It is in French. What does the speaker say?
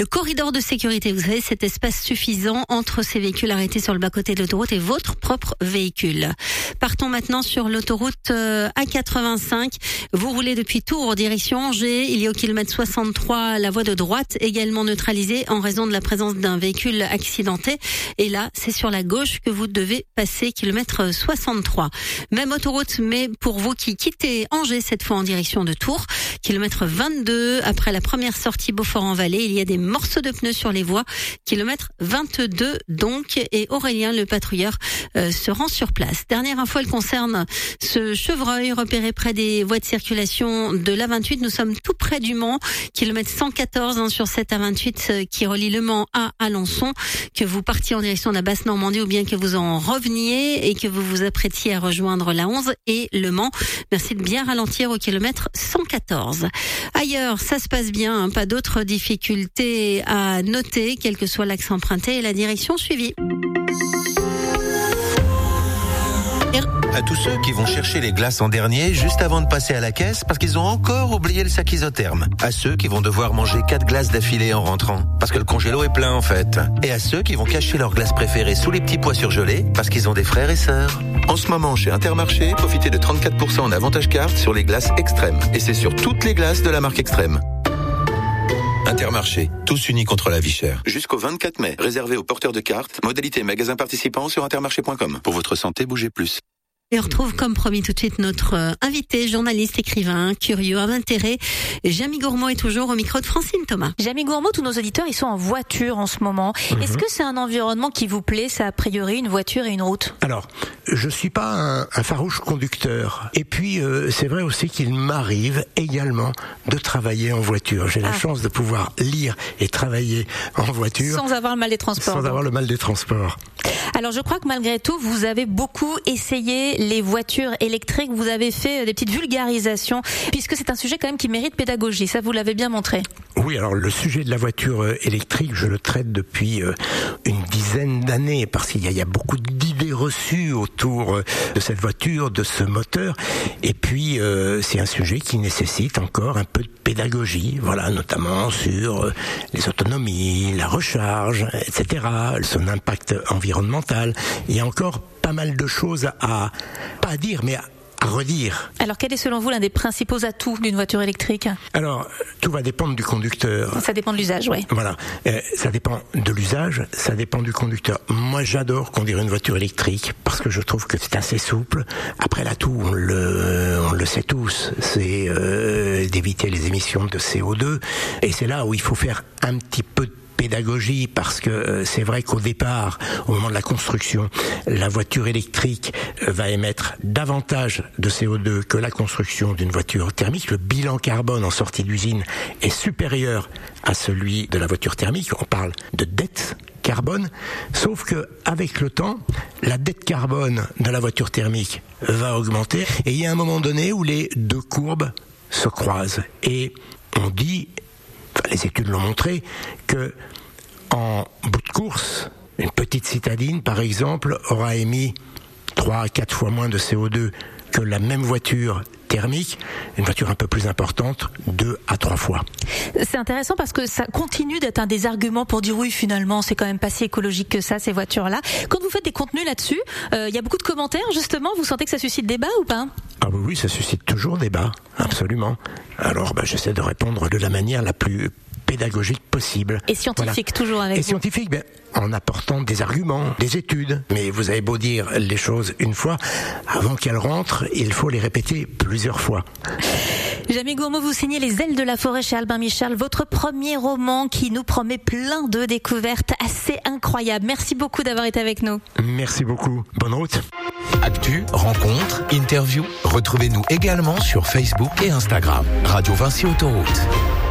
Le corridor de sécurité, vous savez, cet espace suffisant entre ces véhicules arrêtés sur le bas-côté de l'autoroute et votre propre véhicule. Partons maintenant sur l'autoroute A85. Vous roulez depuis Tours en direction Angers. Il y a au kilomètre 63 la voie de droite également neutralisée en raison de la présence d'un véhicule accidenté. Et là, c'est sur la gauche que vous devez passer, kilomètre 63. Même autoroute, mais pour vous qui quittez Angers cette fois en direction de Tours, kilomètre 22. Après la première sortie Beaufort-en-Vallée, il y a des morceaux de pneus sur les voies. Kilomètre 22 donc. Et Aurélien, le patrouilleur, se rend sur place. Dernière info, elle concerne ce chevreuil repéré près des voies de circulation de l'A28. Nous sommes tout près du Mans, kilomètre 114 sur cette A28 qui relie Le Mans à Alençon. Que vous partiez en direction de la Basse-Normandie ou bien que vous en reveniez et que vous vous apprêtiez à rejoindre la 11 et Le Mans. Merci de bien ralentir au kilomètre 114. Ailleurs, ça se passe bien, pas d'autres difficultés à noter, quel que soit l'axe emprunté et la direction suivie. À tous ceux qui vont chercher les glaces en dernier juste avant de passer à la caisse parce qu'ils ont encore oublié le sac isotherme. À ceux qui vont devoir manger 4 glaces d'affilée en rentrant parce que le congélo est plein en fait. Et à ceux qui vont cacher leurs glaces préférées sous les petits pois surgelés parce qu'ils ont des frères et sœurs. En ce moment, chez Intermarché, profitez de 34% en avantage carte sur les glaces Extrême. Et c'est sur toutes les glaces de la marque Extrême. Intermarché, tous unis contre la vie chère. Jusqu'au 24 mai, réservé aux porteurs de cartes. Modalité magasin participant sur intermarché.com. Pour votre santé, bougez plus. Et on retrouve comme promis tout de suite notre invité, journaliste, écrivain, curieux, à l'intérêt. Jamie Gourmaud est toujours au micro de Francine Thomas. Jamie Gourmaud, tous nos auditeurs, ils sont en voiture en ce moment. Est-ce que c'est un environnement qui vous plaît, ça a priori, une voiture et une route? Alors, je suis pas un farouche conducteur. Et puis, c'est vrai aussi qu'il m'arrive également de travailler en voiture. J'ai la chance de pouvoir lire et travailler en voiture. Sans avoir le mal des transports. Sans avoir le mal des transports. Alors, je crois que malgré tout, vous avez beaucoup essayé les voitures électriques. Vous avez fait des petites vulgarisations, puisque c'est un sujet quand même qui mérite pédagogie. Ça, vous l'avez bien montré. Oui, alors le sujet de la voiture électrique, je le traite depuis une dizaine d'années, parce qu'il y a beaucoup d'idées reçues autour de cette voiture, de ce moteur. Et puis, c'est un sujet qui nécessite encore un peu de pédagogie, voilà, notamment sur les autonomies, la recharge, etc., son impact environnemental. Il y a encore pas mal de choses à pas à dire, mais à redire. Alors, quel est selon vous l'un des principaux atouts d'une voiture électrique? Alors, tout va dépendre du conducteur. Ça dépend de l'usage, oui. Voilà, ça dépend de l'usage, ça dépend du conducteur. Moi, j'adore conduire une voiture électrique parce que je trouve que c'est assez souple. Après, l'atout, on le sait tous, c'est d'éviter les émissions de CO2. Et c'est là où il faut faire un petit peu de pédagogie, parce que c'est vrai qu'au départ, au moment de la construction, la voiture électrique va émettre davantage de CO2 que la construction d'une voiture thermique. Le bilan carbone en sortie d'usine est supérieur à celui de la voiture thermique. On parle de dette carbone, sauf que avec le temps, la dette carbone de la voiture thermique va augmenter, et il y a un moment donné où les deux courbes se croisent. Et on dit, les études l'ont montré, que en bout de course, une petite citadine, par exemple, aura émis 3 à 4 fois moins de CO2 que la même voiture thermique, une voiture un peu plus importante, 2 à 3 fois. C'est intéressant parce que ça continue d'être un des arguments pour dire oui, finalement, c'est quand même pas si écologique que ça, ces voitures-là. Quand vous faites des contenus là-dessus, il y a beaucoup de commentaires, justement. Vous sentez que ça suscite débat ou pas? Ah oui, ça suscite toujours débat, absolument. Alors, j'essaie de répondre de la manière la plus pédagogique possible. Et scientifique, voilà. Toujours avec Et vous. Scientifique, en apportant des arguments, des études. Mais vous avez beau dire les choses une fois, avant qu'elles rentrent, il faut les répéter plusieurs fois. Jamie Gourmaud, vous signez Les ailes de la forêt chez Albin Michal, votre premier roman qui nous promet plein de découvertes assez incroyables. Merci beaucoup d'avoir été avec nous. Merci beaucoup. Bonne route. Actu, rencontres, interviews. Retrouvez-nous également sur Facebook et Instagram. Radio Vinci Autoroute.